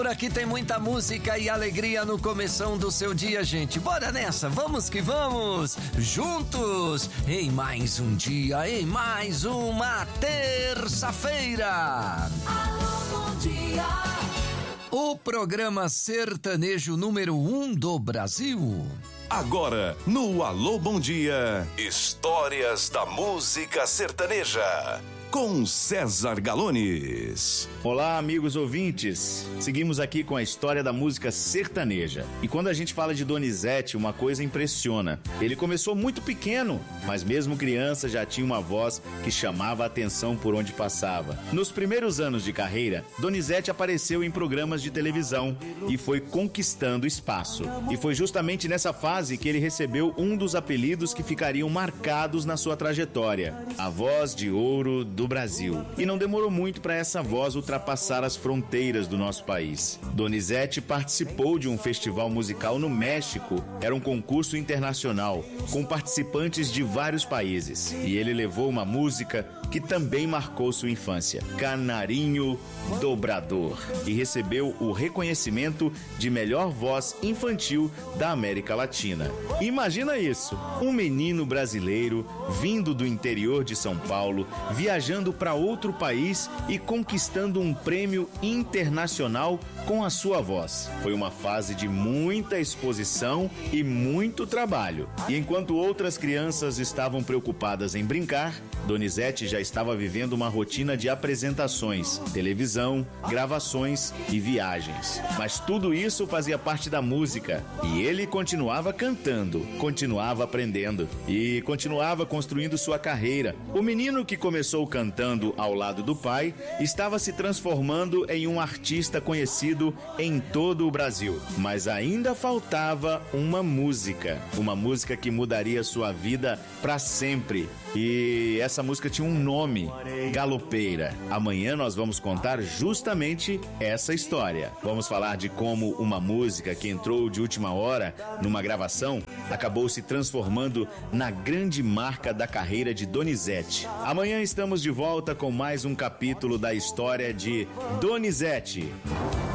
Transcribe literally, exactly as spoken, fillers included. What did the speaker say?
Por aqui tem muita música e alegria no começão do seu dia, gente. Bora nessa, vamos que vamos! Juntos em mais um dia, em mais uma terça-feira. Alô, bom dia. O programa sertanejo número um do Brasil. Agora, no Alô Bom Dia, histórias da música sertaneja, com César Galones. Olá, amigos ouvintes. Seguimos aqui com a história da música sertaneja. E quando a gente fala de Donizete, uma coisa impressiona. Ele começou muito pequeno, mas mesmo criança já tinha uma voz que chamava a atenção por onde passava. Nos primeiros anos de carreira, Donizete apareceu em programas de televisão e foi conquistando espaço. E foi justamente nessa fase que ele recebeu um dos apelidos que ficariam marcados na sua trajetória: a voz de ouro do Brasil. E não demorou muito para essa voz ultrapassar as fronteiras do nosso país. Donizete participou de um festival musical no México. Era um concurso internacional, com participantes de vários países. E ele levou uma música que também marcou sua infância: Canarinho Dobrador. E recebeu o reconhecimento de melhor voz infantil da América Latina. Imagina isso, um menino brasileiro vindo do interior de São Paulo, viajando para outro país e conquistando um prêmio internacional com a sua voz. Foi uma fase de muita exposição e muito trabalho. E enquanto outras crianças estavam preocupadas em brincar, Donizete já estava vivendo uma rotina de apresentações, televisão, gravações e viagens. Mas tudo isso fazia parte da música e ele continuava cantando, continuava aprendendo e continuava construindo sua carreira. O menino que começou cantando ao lado do pai estava se transformando em um artista conhecido em todo o Brasil. Mas ainda faltava uma música, uma música que mudaria sua vida para sempre. E essa música tinha um nome: Galopeira. Amanhã nós vamos contar justamente essa história. Vamos falar de como uma música que entrou de última hora numa gravação acabou se transformando na grande marca da carreira de Donizete. Amanhã estamos de volta com mais um capítulo da história de Donizete.